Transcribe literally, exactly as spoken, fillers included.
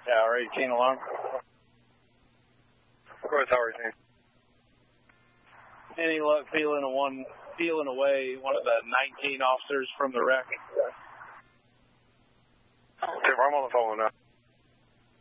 Yeah, eighteen alarm. Go ahead, Tower eighteen. Any luck feeling a one feeling away one of the nineteen officers from the wreck? Okay, I'm on the phone now.